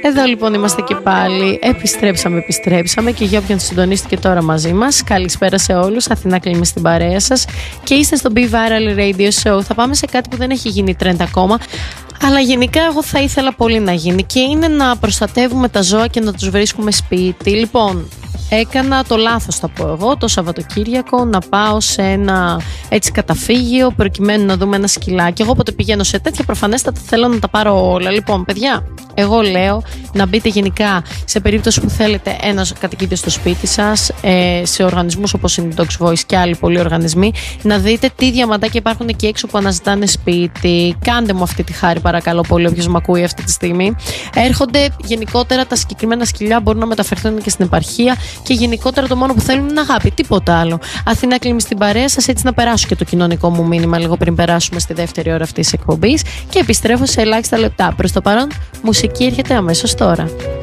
Εδώ λοιπόν είμαστε και πάλι. Επιστρέψαμε και για όποιον συντονίστηκε τώρα μαζί μας. Καλησπέρα σε όλους. Αθηνά Κλίμη στην παρέα σας. Και είστε στο Be Viral Radio Show. Θα πάμε σε κάτι που δεν έχει γίνει trend ακόμα. Αλλά γενικά εγώ θα ήθελα πολύ να γίνει. Και είναι να προστατεύουμε τα ζώα και να τους βρίσκουμε σπίτι. Λοιπόν, έκανα το λάθος, θα πω εγώ, το Σαββατοκύριακο να πάω σε ένα έτσι καταφύγιο προκειμένου να δούμε ένα σκυλάκι. Εγώ όποτε πηγαίνω σε τέτοια προφανέστατα θέλω να τα πάρω όλα. Λοιπόν, παιδιά, εγώ λέω να μπείτε γενικά σε περίπτωση που θέλετε ένα κατοικίδιο στο σπίτι σας, σε οργανισμούς όπως είναι η Dogs Voice και άλλοι πολλοί οργανισμοί, να δείτε τι διαμαντάκια υπάρχουν εκεί έξω που αναζητάνε σπίτι. Κάντε μου αυτή τη χάρη, παρακαλώ πολύ, όποιος με ακούει αυτή τη στιγμή. Έρχονται γενικότερα τα συγκεκριμένα σκυλιά, μπορούν να μεταφερθούν και στην επαρχία και γενικότερα το μόνο που θέλουν είναι αγάπη, τίποτα άλλο. Αθηνά Κλίμη στην παρέα σας, έτσι να περάσω και το κοινωνικό μου μήνυμα λίγο πριν περάσουμε στη δεύτερη ώρα αυτής της εκπομπής και επιστρέφω σε ελάχιστα λεπτά. Προς το παρόν, μουσική έρχεται αμέσως τώρα.